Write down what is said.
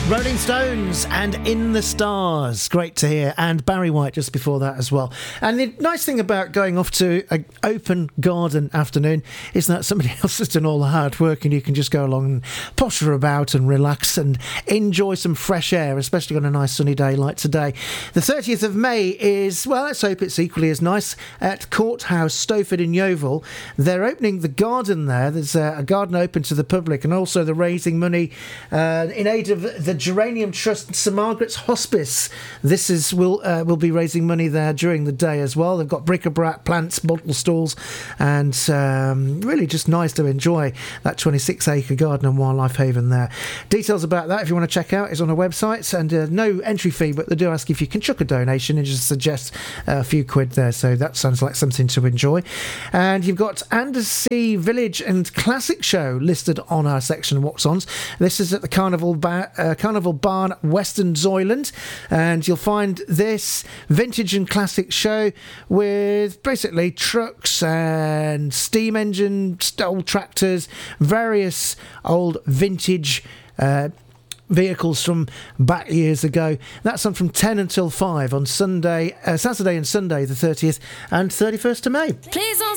Rolling Stones and In the Stars. Great to hear. And Barry White just before that as well. And the nice thing about going off to an open garden afternoon is that somebody else has done all the hard work and you can just go along and potter about and relax and enjoy some fresh air, especially on a nice sunny day like today. The 30th of May is, well, let's hope it's equally as nice, at Courthouse, Stowford in Yeovil. They're opening the garden there. There's a garden open to the public, and also they're raising money in aid of the Geranium Trust St Margaret's Hospice. This will be raising money there during the day as well. They've got bric-a-brac, plants, bottle stalls, and really just nice to enjoy that 26-acre garden and wildlife haven there. Details about that, if you want to check out, is on our website, and no entry fee, but they do ask if you can chuck a donation and just suggest a few quid there, so that sounds like something to enjoy. And you've got Andersea Village and Classic Show listed on our section of What's Ons. This is at the Carnival Barn, Western Zoyland, and you'll find this vintage and classic show with basically trucks and steam engine, old tractors, various old vintage vehicles from back years ago. That's on from 10 until 5 on Saturday and Sunday the 30th and 31st of May. Please don't